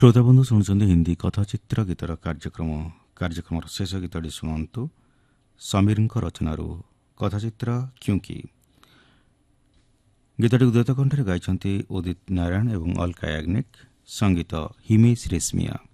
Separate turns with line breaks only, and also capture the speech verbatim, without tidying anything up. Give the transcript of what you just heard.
श्रोताबंधु शुणुंट हिंदी कथाचित्र गीतर कार्यक्रम कार्यक्रम शेष गीतटी शुणु समीर रचनारू कथाचित्र क्योंकि गीतटी उदित कंठे गायिंट उदित नारायण और अलका याग्निक संगीत हिमेश रेशमिया।